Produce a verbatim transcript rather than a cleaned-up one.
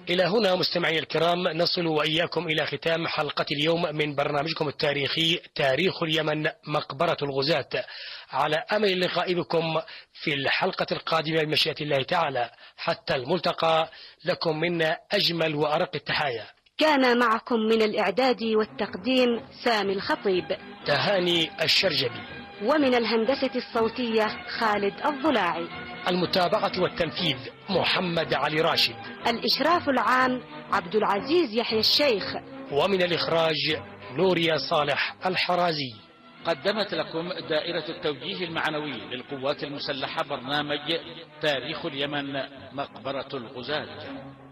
إلى هنا مستمعي الكرام نصل وإياكم إلى ختام حلقة اليوم من برنامجكم التاريخي تاريخ اليمن مقبرة الغزاة، على أمل اللقاء بكم في الحلقة القادمة بمشيئة الله تعالى. حتى الملتقى، لكم منا أجمل وأرق التحايا. كان معكم من الإعداد والتقديم سامي الخطيب، تهاني الشرجبي، ومن الهندسة الصوتية خالد الضلاعي، المتابعة والتنفيذ محمد علي راشد، الإشراف العام عبد العزيز يحيى الشيخ، ومن الإخراج نوريا صالح الحرازي. قدمت لكم دائرة التوجيه المعنوي للقوات المسلحة برنامج تاريخ اليمن مقبرة الغزاة.